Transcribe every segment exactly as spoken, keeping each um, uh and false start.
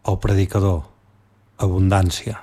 El predicador, abundància.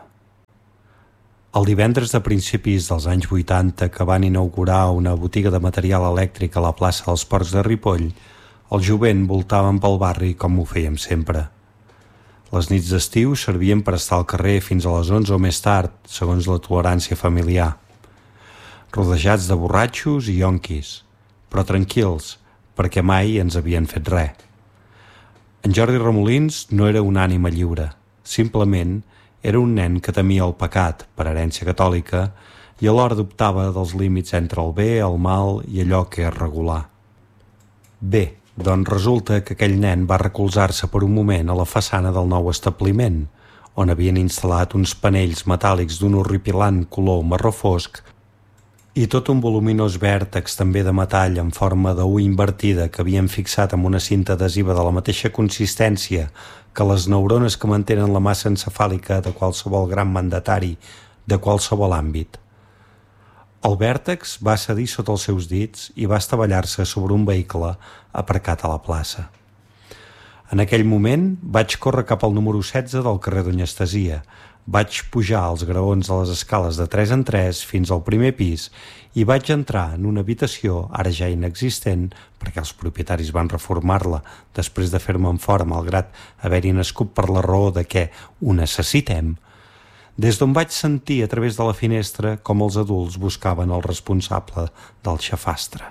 El divendres de principis dels anys vuitanta, que van inaugurar una botiga de material elèctric a la plaça dels Porcs de Ripoll, el jovent voltàvem pel barri com ho fèiem sempre. Les nits d'estiu servien per estar al carrer fins a les onze o més tard, segons la tolerància familiar. Rodejats de borratxos i yonquis, però tranquils, perquè mai ens havien fet res. En Jordi Remolins no era una ànima lliure, simplement era un nen que temia el pecat, per herència catòlica, i alhora dubtava dels límits entre el bé, el mal i allò que és regular. Bé, doncs resulta que aquell nen va recolzar-se per un moment a la façana del nou establiment, on havien instal·lat uns panells metàl·lics d'un horripilant color marró fosc i tot un voluminós vèrtex també de metall en forma de U invertida que havien fixat amb una cinta adhesiva de la mateixa consistència que les neurones que mantenen la massa encefàlica de qualsevol gran mandatari de qualsevol àmbit. El vèrtex va cedir sota els seus dits i va estavellar-se sobre un vehicle aparcat a la plaça. En aquell moment vaig córrer cap al número setze del carrer Donyastasia. Vaig pujar els graons de les escales de tres en tres fins al primer pis i vaig entrar en una habitació, ara ja inexistent, perquè els propietaris van reformar-la després de fer-me'n fora, malgrat haver-hi nascut per la raó de que ho necessitem, des d'on vaig sentir a través de la finestra com els adults buscaven el responsable del xafastre.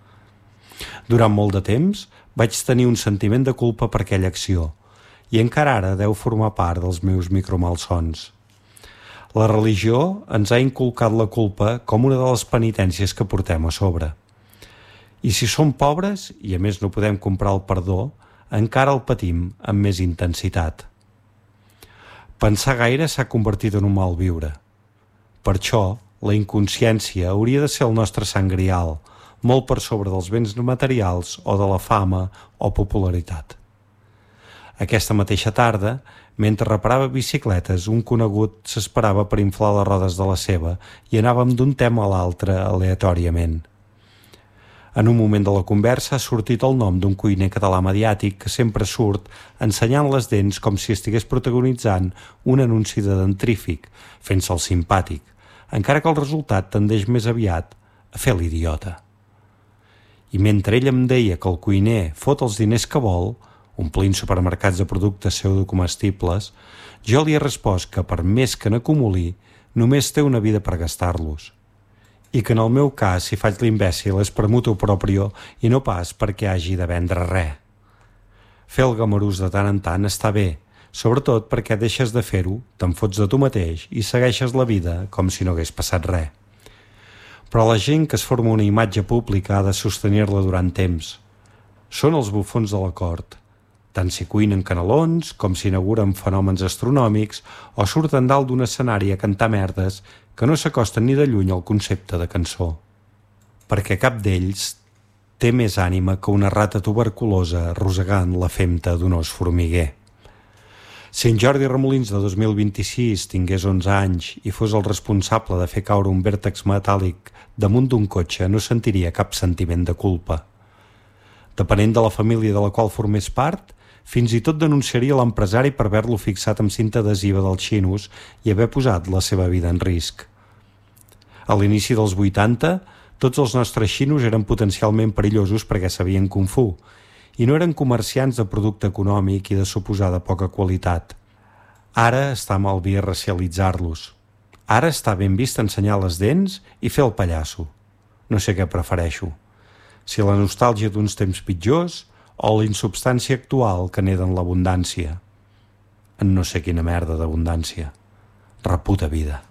Durant molt de temps vaig tenir un sentiment de culpa per aquella acció, i encara ara deu formar part dels meus micromalsons. La religió ens ha inculcat la culpa com una de les penitències que portem a sobre. I si som pobres, i a més no podem comprar el perdó, encara el patim amb més intensitat. Pensar gaire s'ha convertit en un mal viure. Per això, la inconsciència hauria de ser el nostre sant grial, molt per sobre dels béns materials o de la fama o popularitat. Aquesta mateixa tarda, mentre reparava bicicletes, un conegut s'esperava per inflar les rodes de la seva i anàvem d'un tema a l'altre aleatòriament. En un moment de la conversa ha sortit el nom d'un cuiner català mediàtic que sempre surt ensenyant les dents com si estigués protagonitzant un anunci de dentrífic, fent-se el simpàtic, encara que el resultat tendeix més aviat a fer l'idiota. I mentre ell em deia que el cuiner fot els diners que vol, omplint supermercats de productes pseudocomestibles, jo li he respost que per més que n'acumuli, només té una vida per gastar-los. I que en el meu cas, si faig l'imbècil, és per mutu proprio i no pas perquè hagi de vendre res. Fer el gamarús de tant en tant està bé, sobretot perquè deixes de fer-ho, te'n fots de tu mateix i segueixes la vida com si no hagués passat res. Però la gent que es forma una imatge pública ha de sostenir-la durant temps. Són els bufons de la cort. Tant si cuinen canelons, com si inauguren fenòmens astronòmics o surten dalt d'un escenari a cantar merdes que no s'acosten ni de lluny al concepte de cançó. Perquè cap d'ells té més ànima que una rata tuberculosa rosegant la femta d'un os formiguer. Si en Jordi Remolins de dos mil vint-i-sis tingués onze anys i fos el responsable de fer caure un vèrtex metàl·lic damunt d'un cotxe, no sentiria cap sentiment de culpa. Depenent de la família de la qual formés part, fins i tot denunciaria l'empresari per haver-lo fixat amb cinta adhesiva dels xinos i haver posat la seva vida en risc. A l'inici dels vuitanta, tots els nostres xinos eren potencialment perillosos perquè sabien Kung Fu i no eren comerciants de producte econòmic i de suposada poca qualitat. Ara està mal vist racialitzar-los. Ara està ben vist ensenyar les dents i fer el pallasso. No sé què prefereixo. Si la nostàlgia d'uns temps pitjors o la insubstància actual que neda en l'abundància. En no sé quina merda d'abundància. Reputa vida.